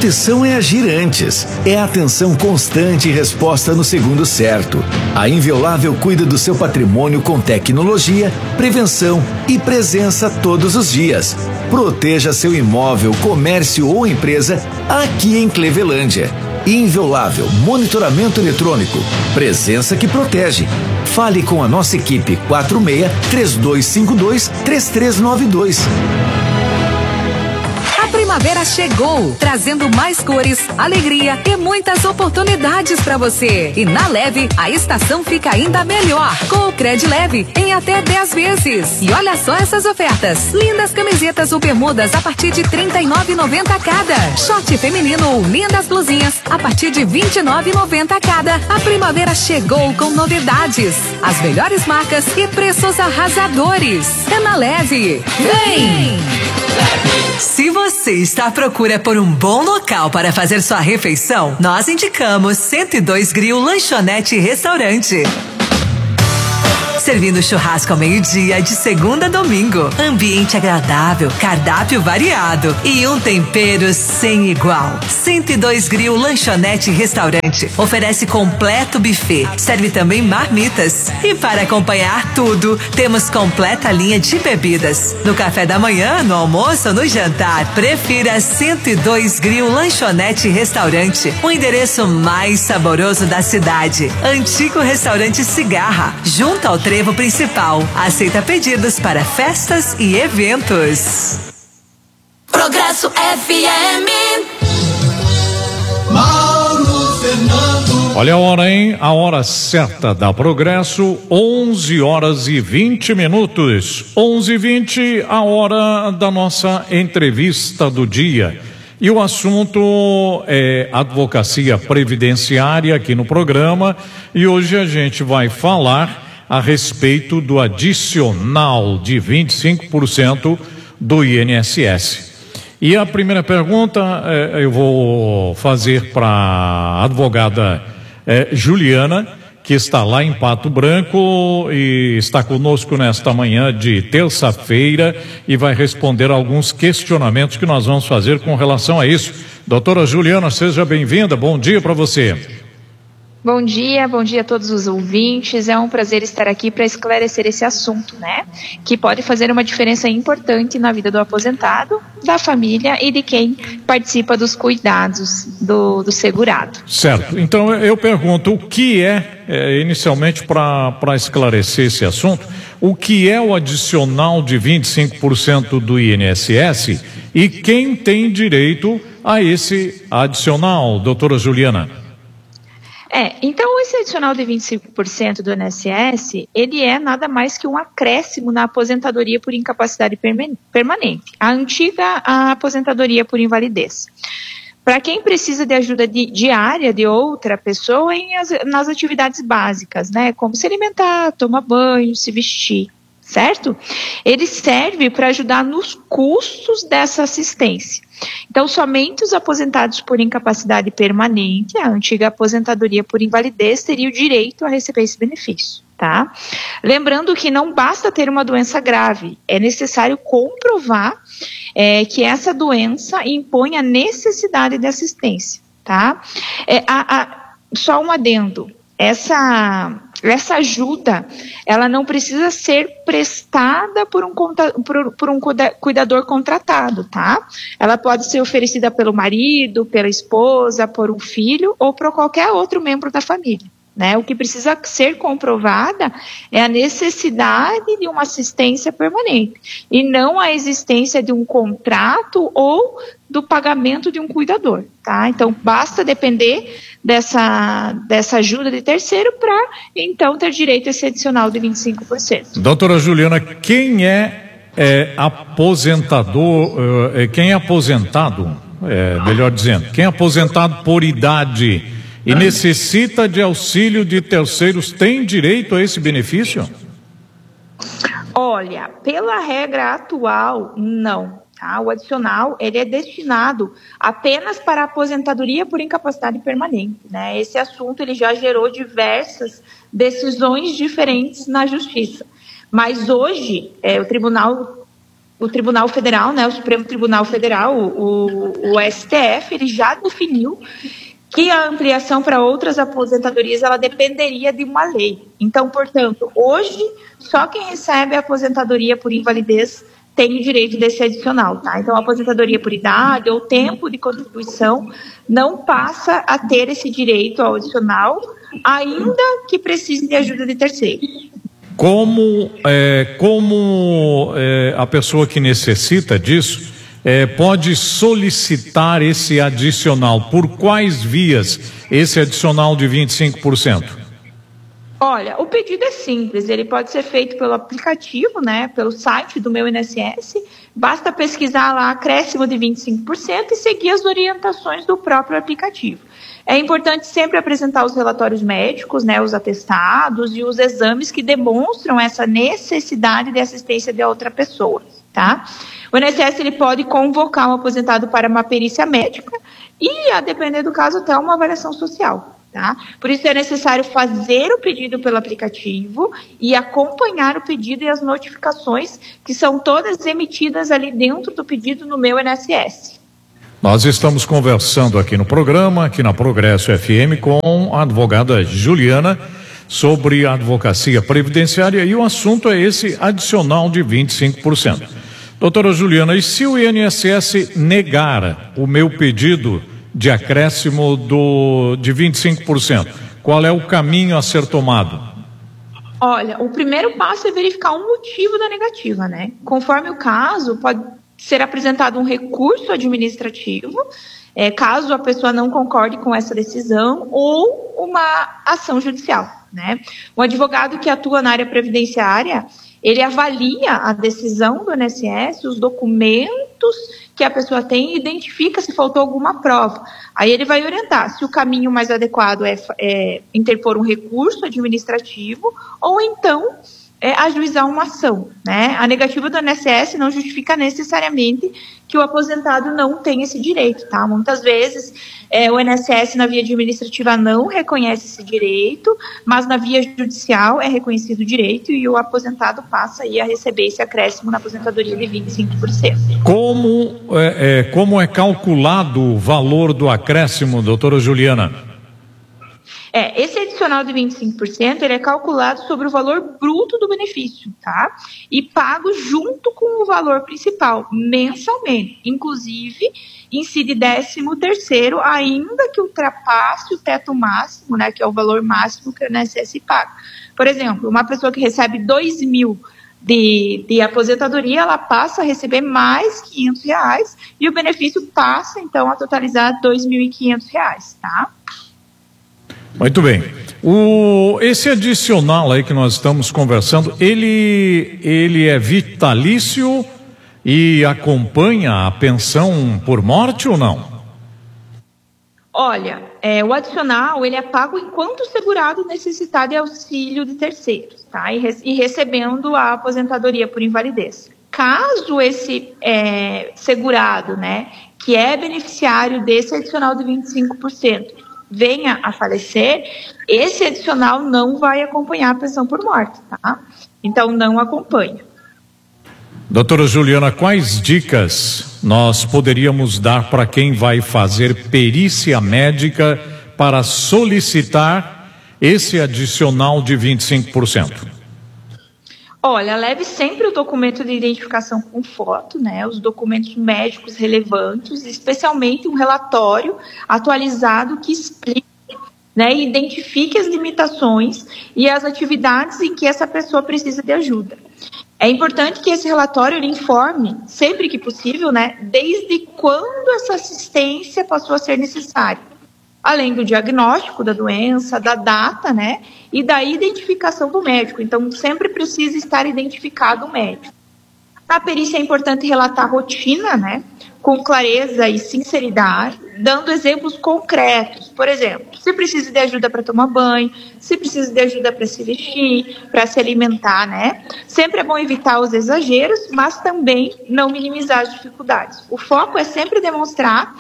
Proteção é agir antes, é atenção constante e resposta no segundo certo. A Inviolável cuida do seu patrimônio com tecnologia, prevenção e presença todos os dias. Proteja seu imóvel, comércio ou empresa aqui em Clevelândia. Inviolável, monitoramento eletrônico, presença que protege. Fale com a nossa equipe 46-3252-3392. Primavera chegou, trazendo mais cores, alegria e muitas oportunidades para você. E na Leve, a estação fica ainda melhor, com o Cred Leve em até 10 vezes. E olha só essas ofertas: lindas camisetas ou bermudas a partir de R$ 39,90 cada. Short feminino ou lindas blusinhas a partir de R$ 29,90 cada. A primavera chegou com novidades, as melhores marcas e preços arrasadores. É na Leve. Vem! Se você está à procura por um bom local para fazer sua refeição, nós indicamos 102 Grill Lanchonete e Restaurante. Servindo churrasco ao meio-dia, de segunda a domingo. Ambiente agradável, cardápio variado e um tempero sem igual. 102 Grill Lanchonete e Restaurante. Oferece completo buffet. Serve também marmitas. E para acompanhar tudo, temos completa linha de bebidas. No café da manhã, no almoço ou no jantar, prefira 102 Grill Lanchonete e Restaurante. O endereço mais saboroso da cidade. Antigo Restaurante Cigarra, junto ao trevo principal. Aceita pedidos para festas e eventos. Progresso FM. Mauro Fernando. Olha a hora, hein? A hora certa da Progresso, 11h20. 11h20, a hora da nossa entrevista do dia. E o assunto é advocacia previdenciária aqui no programa. E hoje a gente vai falar a respeito do adicional de 25% do INSS. E a primeira pergunta eu vou fazer para a advogada Juliana, que está lá em Pato Branco e está conosco nesta manhã de terça-feira e vai responder alguns questionamentos que nós vamos fazer com relação a isso. Doutora Juliana, seja bem-vinda, bom dia para você. Bom dia a todos os ouvintes. É um prazer estar aqui para esclarecer esse assunto, né? Que pode fazer uma diferença importante na vida do aposentado, da família e de quem participa dos cuidados do segurado. Certo. Então eu pergunto, o que inicialmente para esclarecer esse assunto, o que é o adicional de 25% do INSS e quem tem direito a esse adicional, doutora Juliana? Então esse adicional de 25% do INSS, ele é nada mais que um acréscimo na aposentadoria por incapacidade permanente, a antiga aposentadoria por invalidez. Para quem precisa de ajuda diária de outra pessoa nas atividades básicas, né, como se alimentar, tomar banho, se vestir, certo? Ele serve para ajudar nos custos dessa assistência. Então, somente os aposentados por incapacidade permanente, a antiga aposentadoria por invalidez, teriam direito a receber esse benefício, tá? Lembrando que não basta ter uma doença grave, é necessário comprovar que essa doença impõe a necessidade de assistência, tá? Só um adendo. Essa ajuda, ela não precisa ser prestada por um cuidador contratado, tá? Ela pode ser oferecida pelo marido, pela esposa, por um filho ou por qualquer outro membro da família, né? O que precisa ser comprovada é a necessidade de uma assistência permanente e não a existência de um contrato ou do pagamento de um cuidador, tá? Então, basta depender dessa ajuda de terceiro para, então, ter direito a esse adicional de 25%. Doutora Juliana, quem é aposentador, quem é aposentado, melhor dizendo, quem é aposentado por idade e necessita de auxílio de terceiros tem direito a esse benefício? Olha, pela regra atual, não. Tá? O adicional, ele é destinado apenas para a aposentadoria por incapacidade permanente, né? Esse assunto, ele já gerou diversas decisões diferentes na justiça. Mas hoje, o Tribunal o Tribunal Federal, né, o Supremo Tribunal Federal, o STF, ele já definiu que a ampliação para outras aposentadorias ela dependeria de uma lei. Então, portanto, hoje, só quem recebe a aposentadoria por invalidez tem o direito desse adicional, tá? Então, a aposentadoria por idade ou tempo de contribuição não passa a ter esse direito ao adicional, ainda que precise de ajuda de terceiro. Como a pessoa que necessita disso pode solicitar esse adicional? Por quais vias esse adicional de 25%? Olha, o pedido é simples, ele pode ser feito pelo aplicativo, né, pelo site do Meu INSS, basta pesquisar lá acréscimo de 25% e seguir as orientações do próprio aplicativo. É importante sempre apresentar os relatórios médicos, né, os atestados e os exames que demonstram essa necessidade de assistência de outra pessoa, tá? O INSS ele pode convocar um aposentado para uma perícia médica e, a depender do caso, até uma avaliação social. Tá? Por isso é necessário fazer o pedido pelo aplicativo e acompanhar o pedido e as notificações que são todas emitidas ali dentro do pedido no Meu INSS. Nós estamos conversando aqui no programa, aqui na Progresso FM, com a advogada Juliana sobre a advocacia previdenciária e o assunto é esse adicional de 25%. Doutora Juliana, e se o INSS negar o meu pedido de acréscimo de 25%, qual é o caminho a ser tomado? Olha, o primeiro passo é verificar o motivo da negativa, né? Conforme o caso, pode ser apresentado um recurso administrativo, caso a pessoa não concorde com essa decisão, ou uma ação judicial, né? O advogado que atua na área previdenciária, ele avalia a decisão do INSS, os documentos que a pessoa tem e identifica se faltou alguma prova. Aí ele vai orientar se o caminho mais adequado é interpor um recurso administrativo ou então ajuizar uma ação, né? A negativa do INSS não justifica necessariamente que o aposentado não tem esse direito, tá? Muitas vezes o INSS na via administrativa não reconhece esse direito, mas na via judicial é reconhecido o direito e o aposentado passa aí a receber esse acréscimo na aposentadoria de 25%. Como é calculado o valor do acréscimo, doutora Juliana? Esse adicional de 25%, ele é calculado sobre o valor bruto do benefício, tá? E pago junto com o valor principal, mensalmente. Inclusive, incide 13º, ainda que ultrapasse o teto máximo, né? Que é o valor máximo que o INSS paga. Por exemplo, uma pessoa que recebe 2.000 de aposentadoria, ela passa a receber mais R$500 e o benefício passa, então, a totalizar R$2.500, tá? Muito bem. Esse adicional aí que nós estamos conversando, ele é vitalício e acompanha a pensão por morte ou não? Olha, o adicional ele é pago enquanto o segurado necessitar de auxílio de terceiros, tá? E recebendo a aposentadoria por invalidez. Caso esse segurado, né, que é beneficiário desse adicional de 25%, venha a falecer, esse adicional não vai acompanhar a pensão por morte, tá? Então, não acompanha. Doutora Juliana, quais dicas nós poderíamos dar para quem vai fazer perícia médica para solicitar esse adicional de 25%? Olha, leve sempre o documento de identificação com foto, né? Os documentos médicos relevantes, especialmente um relatório atualizado que explique, né, e identifique as limitações e as atividades em que essa pessoa precisa de ajuda. É importante que esse relatório ele informe, sempre que possível, né, desde quando essa assistência passou a ser necessária. Além do diagnóstico da doença, da data, né, e da identificação do médico. Então, sempre precisa estar identificado o médico. Na perícia é importante relatar a rotina, né, com clareza e sinceridade, dando exemplos concretos. Por exemplo, se precisa de ajuda para tomar banho, se precisa de ajuda para se vestir, para se alimentar, né? Sempre é bom evitar os exageros, mas também não minimizar as dificuldades. O foco é sempre demonstrar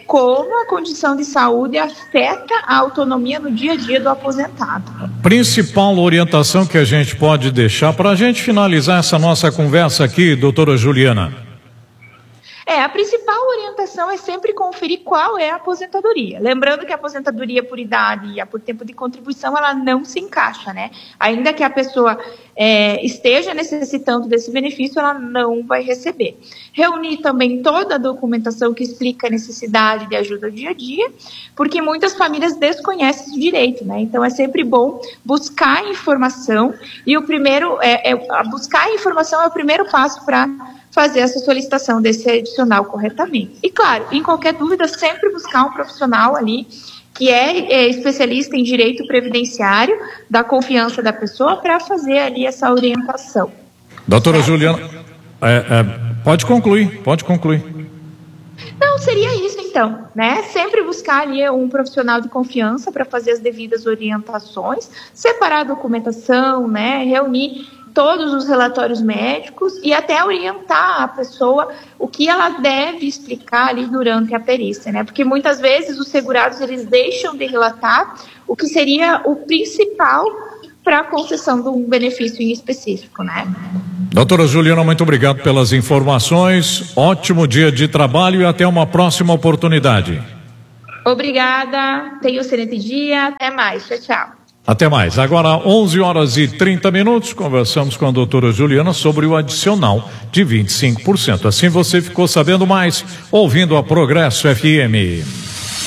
como a condição de saúde afeta a autonomia no dia a dia do aposentado. Principal orientação que a gente pode deixar para a gente finalizar essa nossa conversa aqui, doutora Juliana. A principal orientação é sempre conferir qual é a aposentadoria. Lembrando que a aposentadoria por idade e a por tempo de contribuição, ela não se encaixa, né? Ainda que a pessoa esteja necessitando desse benefício, ela não vai receber. Reunir também toda a documentação que explica a necessidade de ajuda do dia a dia, porque muitas famílias desconhecem esse direito, né? Então é sempre bom buscar informação, e o primeiro buscar a informação é o primeiro passo para fazer essa solicitação desse adicional corretamente. E claro, em qualquer dúvida, sempre buscar um profissional ali que é especialista em direito previdenciário, da confiança da pessoa, para fazer ali essa orientação. Doutora Juliana, pode concluir. Não, seria isso então, né? Sempre buscar ali um profissional de confiança para fazer as devidas orientações, separar a documentação, né? Reunir todos os relatórios médicos e até orientar a pessoa o que ela deve explicar ali durante a perícia, né? Porque muitas vezes os segurados, eles deixam de relatar o que seria o principal para a concessão de um benefício em específico, né? Doutora Juliana, muito obrigado pelas informações, ótimo dia de trabalho e até uma próxima oportunidade. Obrigada, tenha um excelente dia, até mais, tchau. Até mais. Agora, 11h30, conversamos com a doutora Juliana sobre o adicional de 25%. Assim você ficou sabendo mais, ouvindo a Progresso FM.